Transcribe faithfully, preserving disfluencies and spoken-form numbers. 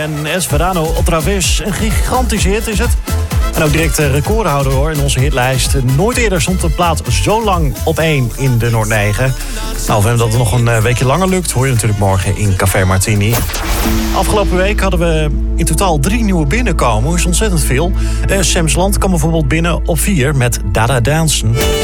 en Es Verano Otra Vez. Een gigantische hit is het. En ook direct recordhouder hoor in onze hitlijst. Nooit eerder stond de plaat zo lang op één in de Noord negen. Nou, of hem dat nog een weekje langer lukt, hoor je natuurlijk morgen in Café Martini. Afgelopen week hadden we in totaal drie nieuwe binnenkomen. Dat is ontzettend veel. Uh, Sam's Land kwam bijvoorbeeld binnen op vier met Dada Dansen.